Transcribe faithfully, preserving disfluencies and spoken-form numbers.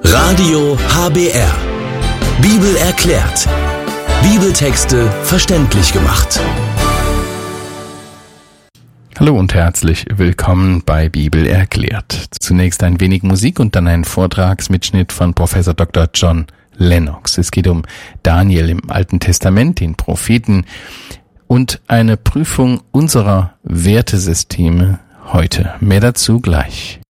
Radio H B R. Bibel erklärt. Bibeltexte verständlich gemacht. Hallo und herzlich willkommen bei Bibel erklärt. Zunächst ein wenig Musik und dann ein Vortragsmitschnitt von Professor Doktor John Lennox. Es geht um Daniel im Alten Testament, den Propheten, und eine Prüfung unserer Wertesysteme heute. Mehr dazu gleich.